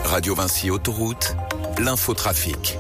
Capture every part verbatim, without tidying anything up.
Radio Vinci Autoroute, l'infotrafic.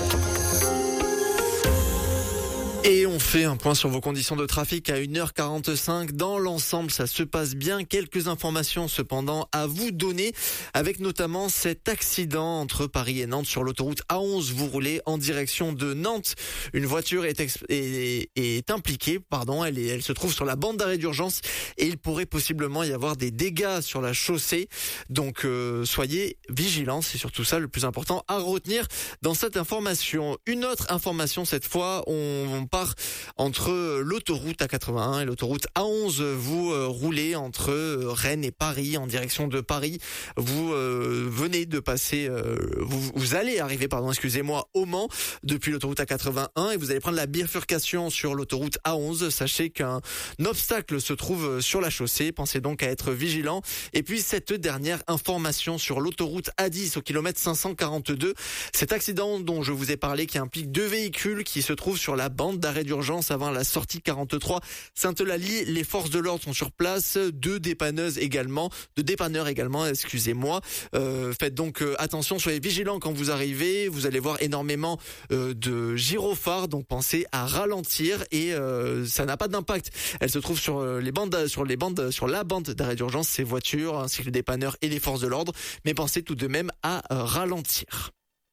Et on fait un point sur vos conditions de trafic à une heure quarante-cinq. Dans l'ensemble, ça se passe bien. Quelques informations cependant à vous donner, avec notamment cet accident entre Paris et Nantes sur l'autoroute A onze. Vous roulez en direction de Nantes. Une voiture est, exp- est, est impliquée, pardon, elle, est, elle se trouve sur la bande d'arrêt d'urgence et il pourrait possiblement y avoir des dégâts sur la chaussée. Donc euh, soyez vigilants, c'est surtout ça le plus important à retenir dans cette information. Une autre information cette fois, on part entre l'autoroute A quatre-vingt-un et l'autoroute A onze. Vous euh, roulez entre Rennes et Paris en direction de Paris. Vous euh, venez de passer, euh, vous, vous allez arriver, pardon, excusez-moi, au Mans depuis l'autoroute A quatre-vingt-un et vous allez prendre la bifurcation sur l'autoroute A onze. Sachez qu'un obstacle se trouve sur la chaussée. Pensez donc à être vigilant. Et puis cette dernière information sur l'autoroute A dix au kilomètre cinq cent quarante-deux. Cet accident dont je vous ai parlé qui implique deux véhicules qui se trouvent sur la bande d'arrêt d'urgence avant la sortie quarante-trois Sainte-Eulalie. Les forces de l'ordre sont sur place, deux dépanneuses également, deux dépanneurs également, excusez-moi. Euh, faites donc euh, attention, soyez vigilants quand vous arrivez. Vous allez voir énormément euh, de gyrophares, donc pensez à ralentir et euh, ça n'a pas d'impact. Elle se trouve sur euh, les bandes, sur les bandes, sur la bande d'arrêt d'urgence, ces voitures ainsi que les dépanneurs et les forces de l'ordre. Mais pensez tout de même à euh, ralentir.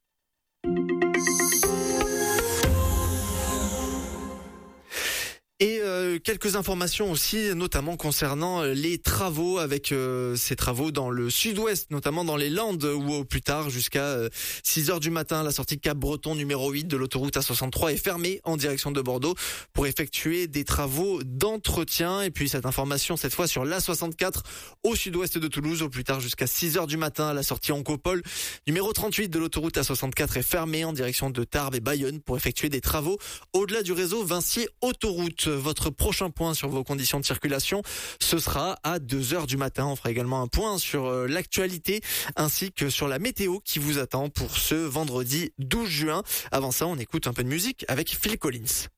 Et euh, quelques informations aussi, notamment concernant les travaux, avec euh, ces travaux dans le sud-ouest, notamment dans les Landes, où au plus tard, jusqu'à euh, six heures du matin, la sortie Cap-Breton numéro huit de l'autoroute A soixante-trois est fermée en direction de Bordeaux pour effectuer des travaux d'entretien. Et puis cette information, cette fois sur l'A soixante-quatre au sud-ouest de Toulouse, au plus tard jusqu'à six heures du matin, la sortie Oncopole numéro trente-huit de l'autoroute A soixante-quatre est fermée en direction de Tarbes et Bayonne pour effectuer des travaux au-delà du réseau Vinci Autoroute. Votre prochain point sur vos conditions de circulation, ce sera à deux heures du matin. On fera également un point sur l'actualité ainsi que sur la météo qui vous attend pour ce vendredi douze juin. Avant ça, on écoute un peu de musique avec Phil Collins.